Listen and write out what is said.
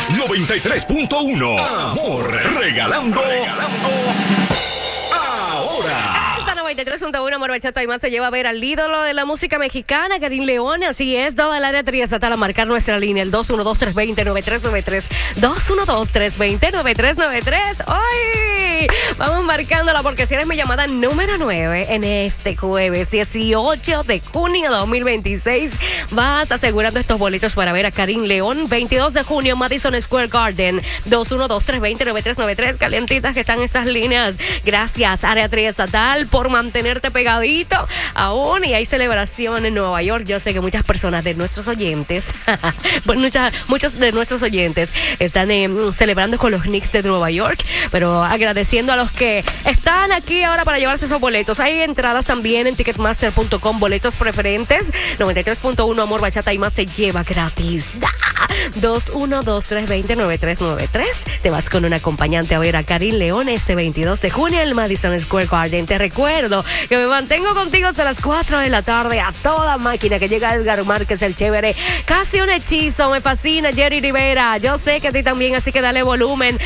93.1. Amor, regalando ahora. 93.1 Amor Bachata y más se lleva a ver al ídolo de la música mexicana, Karim León. Así es, toda el área triestatal a marcar nuestra línea, el 212-320-9393. 212-320-9393. ¡Ay! Vamos marcándola porque si eres mi llamada número 9 en este jueves 18 de junio de 2026, vas asegurando estos boletos para ver a Karim León. 22 de junio, Madison Square Garden. 212-320-9393. Calientitas que están estas líneas. Gracias, área triestatal, por mantenerte pegadito aún, y hay celebración en Nueva York. Yo sé que muchas personas de nuestros oyentes muchos de nuestros oyentes están celebrando con los Knicks de Nueva York, pero agradeciendo a los que están aquí ahora para llevarse esos boletos. Hay entradas también en ticketmaster.com, boletos preferentes. 93.1 Amor Bachata y más se lleva gratis. 212-320-9393. Te vas con un acompañante a ver a Karim León este 22 de junio en el Madison Square Garden. Te recuerdo que me mantengo contigo hasta las 4 de la tarde a toda máquina, que llega Edgar Márquez el chévere. Casi un hechizo, me fascina Jerry Rivera. Yo sé que a ti también, así que dale volumen.